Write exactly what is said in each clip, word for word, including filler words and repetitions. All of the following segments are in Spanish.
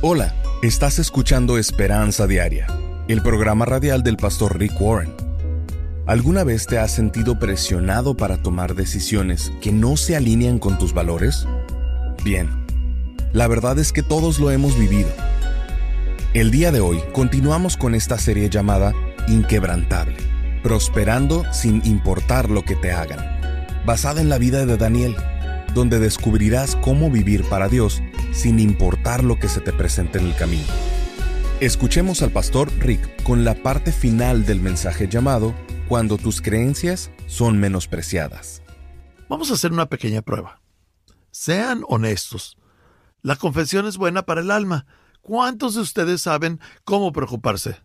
Hola, estás escuchando Esperanza Diaria, el programa radial del pastor Rick Warren. ¿Alguna vez te has sentido presionado para tomar decisiones que no se alinean con tus valores? Bien, la verdad es que todos lo hemos vivido. El día de hoy continuamos con esta serie llamada Inquebrantable, prosperando sin importar lo que te hagan, basada en la vida de Daniel, donde descubrirás cómo vivir para Dios sin importar lo que se te presente en el camino. Escuchemos al pastor Rick con la parte final del mensaje llamado Cuando tus creencias son menospreciadas. Vamos a hacer una pequeña prueba. Sean honestos. La confesión es buena para el alma. ¿Cuántos de ustedes saben cómo preocuparse?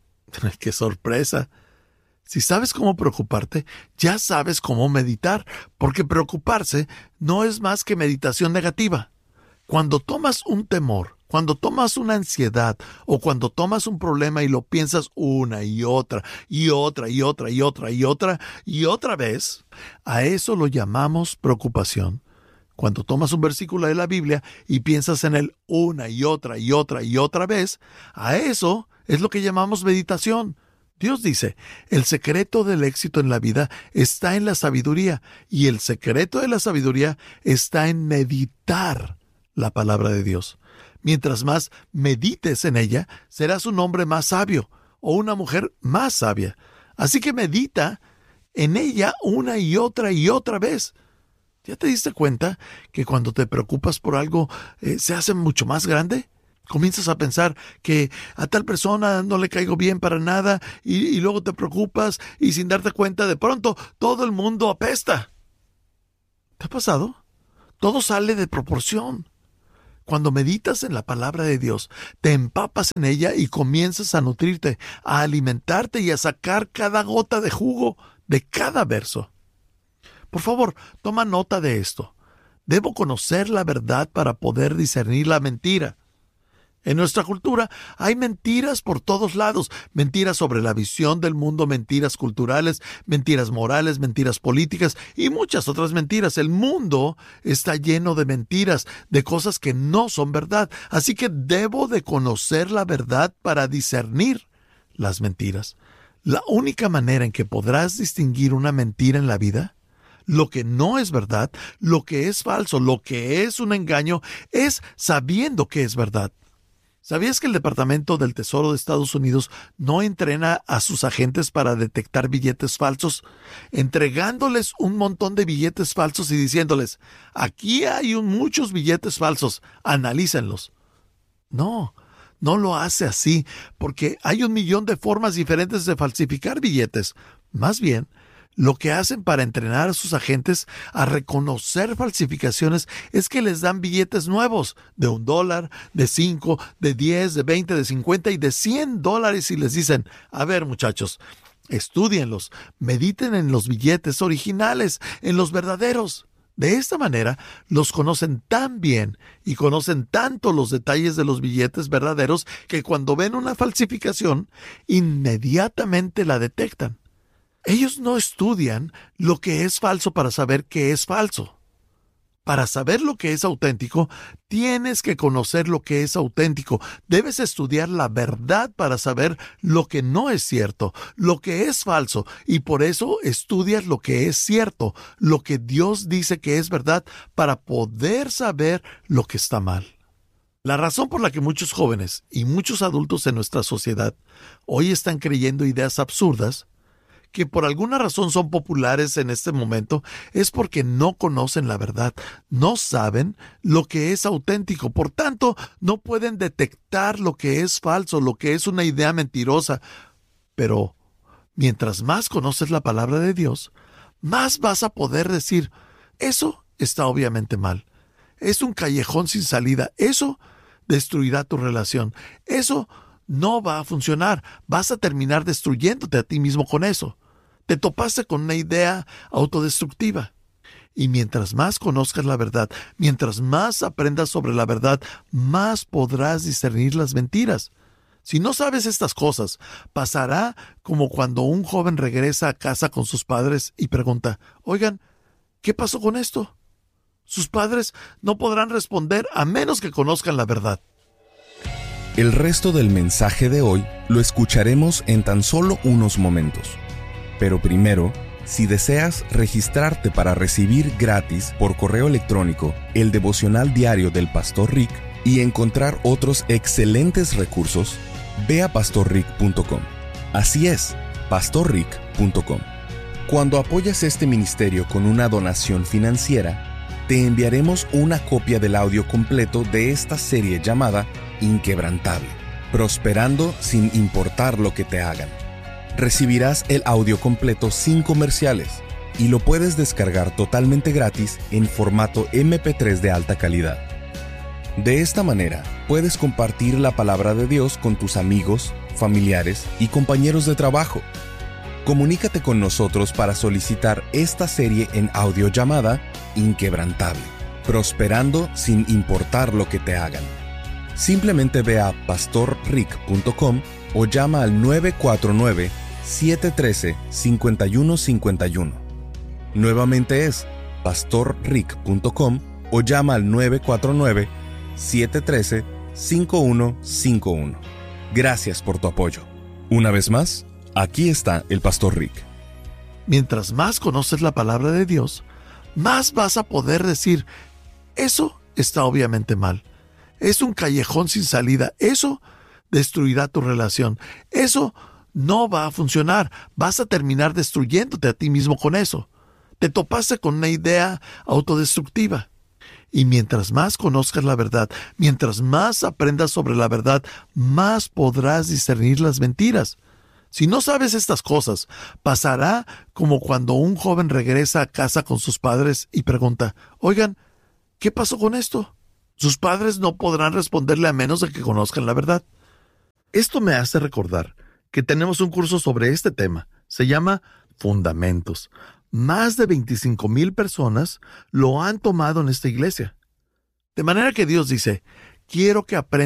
¡Qué sorpresa! Si sabes cómo preocuparte, ya sabes cómo meditar, porque preocuparse no es más que meditación negativa. Cuando tomas un temor, cuando tomas una ansiedad o cuando tomas un problema y lo piensas una y otra y otra y otra y otra y otra y otra vez, a eso lo llamamos preocupación. Cuando tomas un versículo de la Biblia y piensas en él una y otra y otra y otra vez, a eso es lo que llamamos meditación. Dios dice, el secreto del éxito en la vida está en la sabiduría y el secreto de la sabiduría está en meditar la palabra de Dios. Mientras más medites en ella, serás un hombre más sabio o una mujer más sabia. Así que medita en ella una y otra y otra vez. ¿Ya te diste cuenta que cuando te preocupas por algo eh, se hace mucho más grande? Comienzas a pensar que a tal persona no le caigo bien para nada y, y luego te preocupas y sin darte cuenta de pronto todo el mundo apesta. ¿Te ha pasado? Todo sale de proporción. Cuando meditas en la palabra de Dios, te empapas en ella y comienzas a nutrirte, a alimentarte y a sacar cada gota de jugo de cada verso. Por favor, toma nota de esto. Debo conocer la verdad para poder discernir la mentira. En nuestra cultura hay mentiras por todos lados, mentiras sobre la visión del mundo, mentiras culturales, mentiras morales, mentiras políticas y muchas otras mentiras. El mundo está lleno de mentiras, de cosas que no son verdad, así que debo de conocer la verdad para discernir las mentiras. La única manera en que podrás distinguir una mentira en la vida, lo que no es verdad, lo que es falso, lo que es un engaño, es sabiendo que es verdad. ¿Sabías que el Departamento del Tesoro de Estados Unidos no entrena a sus agentes para detectar billetes falsos, entregándoles un montón de billetes falsos y diciéndoles, aquí hay un, muchos billetes falsos, analícenlos? No, no lo hace así, porque hay un millón de formas diferentes de falsificar billetes. Más bien, lo que hacen para entrenar a sus agentes a reconocer falsificaciones es que les dan billetes nuevos de un dólar, de cinco, de diez, de veinte, de cincuenta y de cien dólares y les dicen, a ver muchachos, estúdienlos, mediten en los billetes originales, en los verdaderos. De esta manera, los conocen tan bien y conocen tanto los detalles de los billetes verdaderos que cuando ven una falsificación, inmediatamente la detectan. Ellos no estudian lo que es falso para saber qué es falso. Para saber lo que es auténtico, tienes que conocer lo que es auténtico. Debes estudiar la verdad para saber lo que no es cierto, lo que es falso, y por eso estudias lo que es cierto, lo que Dios dice que es verdad, para poder saber lo que está mal. La razón por la que muchos jóvenes y muchos adultos en nuestra sociedad hoy están creyendo ideas absurdas, que por alguna razón son populares en este momento, es porque no conocen la verdad, no saben lo que es auténtico, por tanto, no pueden detectar lo que es falso, lo que es una idea mentirosa. Pero mientras más conoces la palabra de Dios, más vas a poder decir, eso está obviamente mal, es un callejón sin salida, eso destruirá tu relación, eso no va a funcionar, vas a terminar destruyéndote a ti mismo con eso. Te topaste con una idea autodestructiva. Y mientras más conozcas la verdad, mientras más aprendas sobre la verdad, más podrás discernir las mentiras. Si no sabes estas cosas, pasará como cuando un joven regresa a casa con sus padres y pregunta, oigan, ¿qué pasó con esto? Sus padres no podrán responder a menos que conozcan la verdad. El resto del mensaje de hoy lo escucharemos en tan solo unos momentos. Pero primero, si deseas registrarte para recibir gratis por correo electrónico el devocional diario del Pastor Rick y encontrar otros excelentes recursos, ve a pastor rick punto com. Así es, pastor rick punto com. Cuando apoyas este ministerio con una donación financiera, te enviaremos una copia del audio completo de esta serie llamada Inquebrantable, prosperando sin importar lo que te hagan. Recibirás el audio completo sin comerciales y lo puedes descargar totalmente gratis en formato eme pe tres de alta calidad. De esta manera, puedes compartir la palabra de Dios con tus amigos, familiares y compañeros de trabajo. Comunícate con nosotros para solicitar esta serie en audio llamada Inquebrantable, prosperando sin importar lo que te hagan. Simplemente ve a pastor rick punto com o llama al nueve cuatro nueve, siete uno tres, cinco uno cinco uno. Nuevamente es pastor rick punto com o llama al nueve cuatro nueve, siete uno tres, cinco uno cinco uno. Gracias por tu apoyo. Una vez más, aquí está el Pastor Rick. Mientras más conoces la palabra de Dios, más vas a poder decir, eso está obviamente mal. Es un callejón sin salida. Eso destruirá tu relación. Eso no va a funcionar. Vas a terminar destruyéndote a ti mismo con eso. Te topaste con una idea autodestructiva. Y mientras más conozcas la verdad, mientras más aprendas sobre la verdad, más podrás discernir las mentiras. Si no sabes estas cosas, pasará como cuando un joven regresa a casa con sus padres y pregunta, oigan, ¿qué pasó con esto? Sus padres no podrán responderle a menos de que conozcan la verdad. Esto me hace recordar que tenemos un curso sobre este tema. Se llama Fundamentos. Más de veinticinco mil personas lo han tomado en esta iglesia. De manera que Dios dice, quiero que aprendas